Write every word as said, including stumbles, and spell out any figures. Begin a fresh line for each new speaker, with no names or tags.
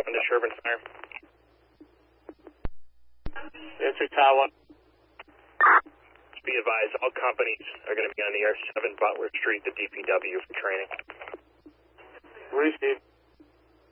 one to Sherburne Fire.
This is Tower.
Be advised, all companies are going to be on the R seven Butler Street, the D P W, for training.
Receive.